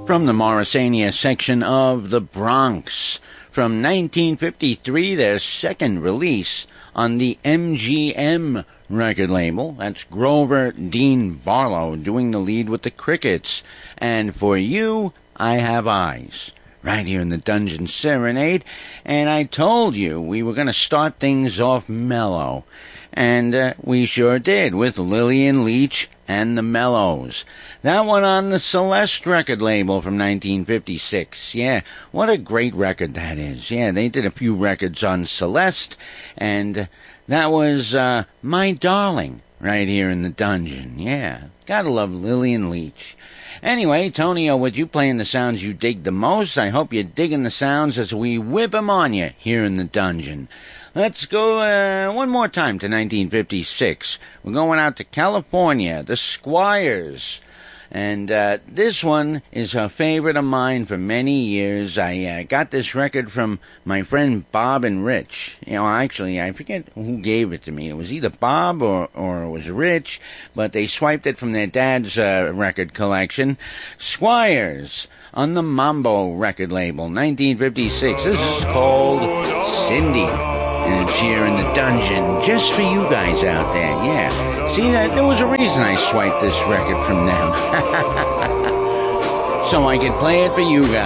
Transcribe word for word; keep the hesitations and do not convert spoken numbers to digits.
From the Morrisania section of the Bronx, from nineteen fifty-three, their second release on the M G M record label. That's Grover Dean Barlow doing the lead with the Crickets. And For You, I Have Eyes, right here in the Dungeon Serenade. And I told you we were going to start things off mellow. And uh, we sure did, with Lillian Leach and the Mellows. That one on the Celeste record label from nineteen fifty-six. Yeah, what a great record that is. Yeah, they did a few records on Celeste, and that was uh, My Darling, right here in the Dungeon. Yeah, gotta love Lillian Leach. Anyway, Tonio, with you playing the sounds you dig the most, I hope you're digging the sounds as we whip 'em on you here in the Dungeon. Let's go uh, one more time to nineteen fifty-six. We're going out to California, the Squires. And uh, this one is a favorite of mine for many years. I uh, got this record from my friend Bob and Rich. You know, actually, I forget who gave it to me. It was either Bob or, or it was Rich, but they swiped it from their dad's uh, record collection. Squires on the Mambo record label, nineteen fifty-six. This is called Cindy. And it's here in the Dungeon, just for you guys out there, yeah. See, that there was a reason I swiped this record from them. So I could play it for you guys.